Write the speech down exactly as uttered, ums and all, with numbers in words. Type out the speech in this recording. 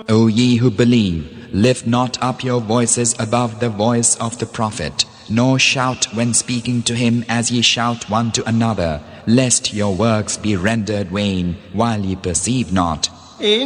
O ye who believe, lift not up your voices above the voice of the Prophet, nor shout when speaking to him as ye shout one to another, lest your works be rendered vain while ye perceive not.